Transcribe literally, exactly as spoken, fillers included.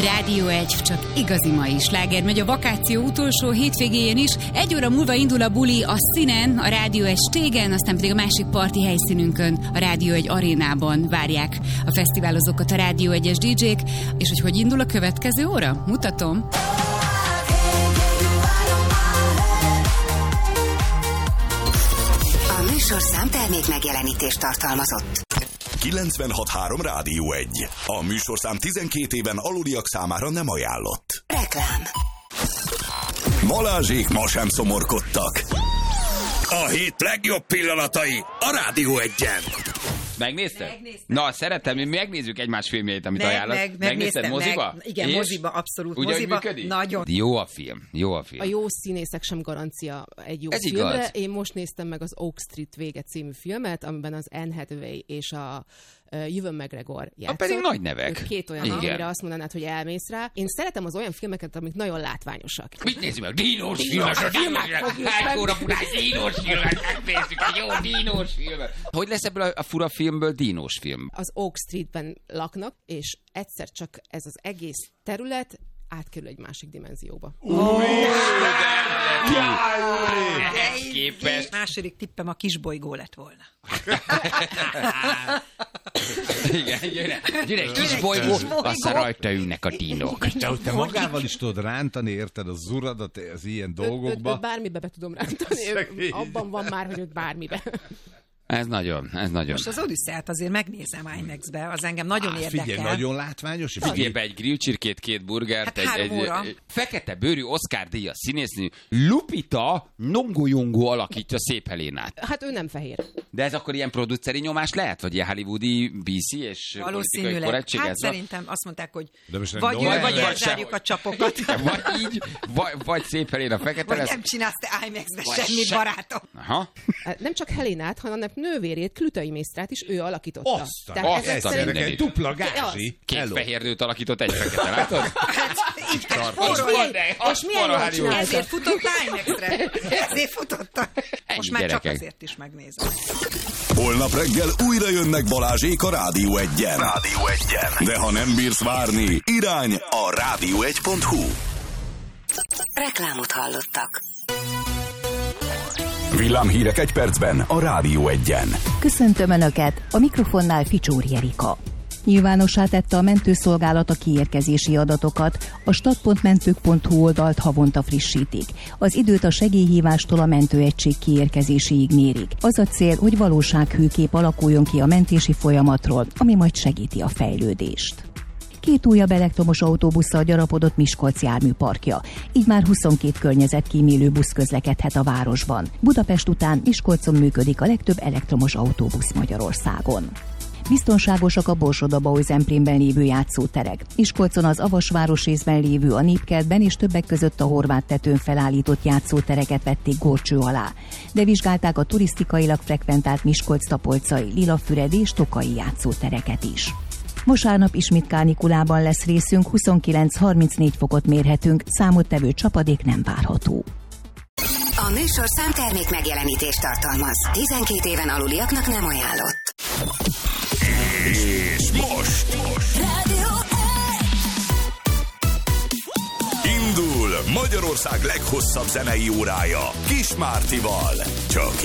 Rádió egy, csak igazi mai sláger megy a vakáció utolsó hétvégéjén is. Egy óra múlva indul a buli a Színen, a Rádió egy Stégen, aztán pedig a másik parti helyszínünkön, a Rádió egy arénában várják a fesztiválozókat a Rádió egyes dé jék. És hogy hogy indul a következő óra? Mutatom. A műsorszám termék megjelenítést tartalmazott. kilencvenhat három Rádió egy. A műsorszám tizenkét éven aluliak számára nem ajánlott. Reklám. Balázsék ma sem szomorkodtak. A hét legjobb pillanatai a Rádió egyen. Megnézted? Megnéztem. Na, szeretem, mi megnézzük egymás filmjeit, amit meg, ajánlasz. Meg, Megnézted moziba? Meg, igen, és? moziba, abszolút. Ugyan moziba, működik? Nagyon. Jó a film, jó a film. A jó színészek sem garancia egy jó Ez filmre. igaz. Én most néztem meg az Oak Street vége című filmet, amiben az Anne Hathaway és a uh, Ewan McGregor játszott. pedig nagy nevek. Két olyan, Igen. amire azt mondanád, hogy elmész rá. Én szeretem az olyan filmeket, amik nagyon látványosak. Mit nézzük meg? Dínos filmet! Hány óra furás dínos filmet megnézzük, egy jó dínos filmet. Hogy lesz ebből a fura filmből dínos film? Az Oak Streetben laknak, és egyszer csak ez az egész terület átkerül egy másik dimenzióba. Ehhez képest. Második tippem a kisbolygó lett volna. Igen, gyere, gyere egy kis bolygó, aztán rajta ülnek a dínok. Te, te magával is tudod rántani, érted, az uradat az ilyen dolgokba. Őt, őt bármibe be tudom rántani, ő, abban van már, hogy őt bármibe. Ez nagyon, ez nagyon. Most az Odüsszát azért megnézem IMAX-be, az engem nagyon Á, érdekel. figyelj, nagyon látványos. Vigyél be egy grillcsirkét, két burgert, Hát egy, három egy, óra. egy fekete bőrű Oscar-díjas színésznő Lupita Nyong'o alakítja Szép Helénát. Hát ő nem fehér. De ez akkor ilyen produceri nyomás lehet? Vagy ilyen hollywoodi bé cé és politikai Valószínűleg. korrektség? Hát ez a... szerintem azt mondták, hogy most vagy nem ő, vagy Noel? elzárjuk a csapokat. Vagy így, vagy, vagy Szép Helena fekete Vagy lesz. nem csinálsz te IMAX-be Vagy semmit, se- barátom. Aha. Nem csak Helénát, hanem nővérét, Klütai Mésztrát is ő alakította. Aztán, Tehát azt ezek a szerint- mindenit. egy dupla gázsi. Két Hello. fehér nőt alakított, egy fekete, látod? Így kell És spórolni. milyen, és milyen jól csinálta. Ezért futott IMAX-re. Ezért futotta. Most már csak gyerekek. azért is megnézem. Holnap reggel újra jönnek Balázsék a Rádió egyen. Rádió egyen. De ha nem bírsz várni, irány a rádió egy pont hu. Reklámot hallottak. Villámhírek egy percben a Rádió egyen. Köszöntöm Önöket, a mikrofonnál Ficsóri Erika. Nyilvánossá tette a mentőszolgálat a kiérkezési adatokat, a start pont mentők pont hu oldalt havonta frissítik. Az időt a segélyhívástól a mentőegység kiérkezéséig mérik. Az a cél, hogy valósághűkép alakuljon ki a mentési folyamatról, ami majd segíti a fejlődést. Két újabb elektromos autóbusszal gyarapodott Miskolc járműparkja. Így már huszonkét környezetkímélő busz közlekedhet a városban. Budapest után Miskolcon működik a legtöbb elektromos autóbusz Magyarországon. Biztonságosak a Borsod-Abaúj-Zemplénben lévő játszóterek. Miskolcon az Avas városrészben lévő a Népkertben és többek között a Horváth tetőn felállított játszótereket vették górcső alá. De vizsgálták a turisztikailag frekventált Miskolc-Tapolcai, Lilafüredi és Tokai játszótereket is. Vasárnap ismét kánikulában lesz részünk, huszonkilenc-harmincnégy fokot mérhetünk, számottevő csapadék nem várható. A műsorszám termék megjelenítést tartalmaz. tizenkét éven aluliaknak nem ajánlott. És most indul Magyarország leghosszabb zenei órája Kis Mártival. Csak